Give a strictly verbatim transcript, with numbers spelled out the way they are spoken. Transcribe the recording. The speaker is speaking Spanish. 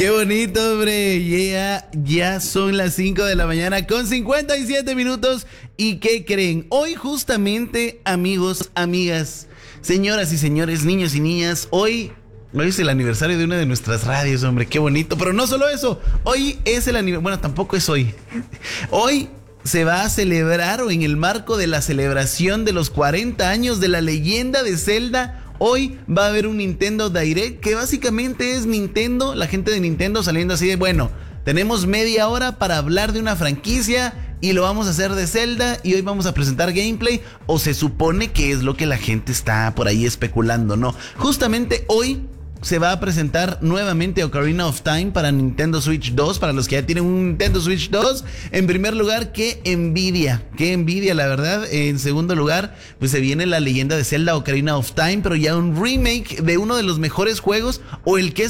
Qué bonito, hombre. Yeah, ya son las cinco de la mañana con cincuenta y siete minutos. ¿Y qué creen? Hoy justamente, amigos, amigas, señoras y señores, niños y niñas, hoy... Hoy es el aniversario de una de nuestras radios, hombre, qué bonito. Pero no solo eso, hoy es el aniversario, bueno, tampoco es hoy. Hoy se va a celebrar, o en el marco de la celebración de los cuarenta años de la leyenda de Zelda, hoy va a haber un Nintendo Direct, que básicamente es Nintendo, la gente de Nintendo saliendo así de, bueno, tenemos media hora para hablar de una franquicia y lo vamos a hacer de Zelda y hoy vamos a presentar gameplay, o se supone que es lo que la gente está por ahí especulando, ¿no? Justamente hoy se va a presentar nuevamente Ocarina of Time para Nintendo Switch dos, para los que ya tienen un Nintendo Switch dos. En primer lugar, qué envidia, qué envidia, la verdad. En segundo lugar, pues se viene la leyenda de Zelda Ocarina of Time, pero ya un remake de uno de los mejores juegos, o el que es